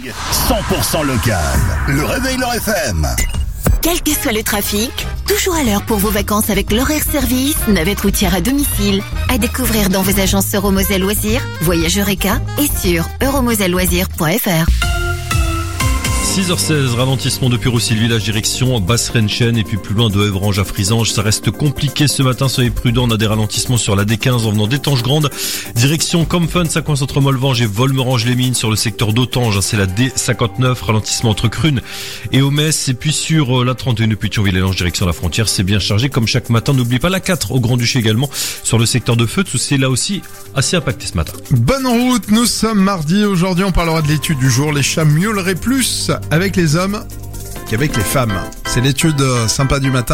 100% local. Le réveil Leur FM. Quel que soit le trafic, toujours à l'heure pour vos vacances avec l'horaire service, navette routière à domicile. À découvrir dans vos agences Euromoselle Loisirs, Voyage Eureka et sur euromoselleloisirs.fr. 6h16, ralentissement depuis Roussy-le-Village, direction Basse-Renchen et puis plus loin de Évrange à Frisange. Ça reste compliqué ce matin, soyez prudents. On a des ralentissements sur la D15 en venant d'Étanges Grande. Direction Compfen, ça coince entre Molvange et Volmerange-les-Mines sur le secteur d'Autange. C'est la D59, ralentissement entre Crune et Omès. Et puis sur la 31 depuis Thionville-et-Lange, direction la frontière, c'est bien chargé comme chaque matin. N'oublie pas la 4 au Grand-Duché également sur le secteur de Feutz où c'est là aussi assez impacté ce matin. Bonne route, nous sommes mardi. Aujourd'hui, on parlera de l'étude du jour. Les chats miauleraient plus avec les hommes qu'avec les femmes. C'est l'étude sympa du matin.